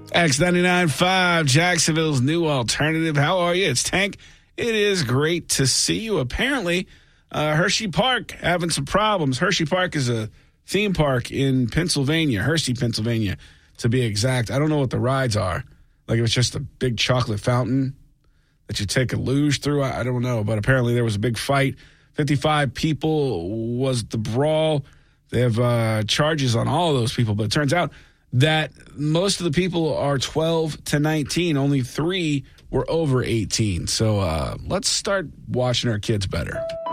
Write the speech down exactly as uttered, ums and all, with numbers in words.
X ninety-nine point five, Jacksonville's new alternative. How are you? It's Tank. It is great to see you. Apparently, uh, Hershey Park having some problems. Hershey Park is a theme park in Pennsylvania, Hershey, Pennsylvania, to be exact. I don't know what the rides are. Like if it's just a big chocolate fountain that you take a luge through. I, I don't know. But apparently there was a big fight. fifty-five people was the brawl. They have uh, charges on all of those people. But it turns out that most of the people are twelve to nineteen. Only three were over eighteen. So uh, let's start watching our kids better.